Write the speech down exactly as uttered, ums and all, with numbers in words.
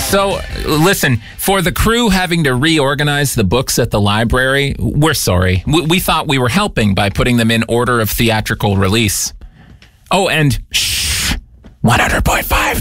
So, listen, for the crew having to reorganize the books at the library, we're sorry. We, we thought we were helping by putting them in order of theatrical release. Oh, and shh, one hundred point five.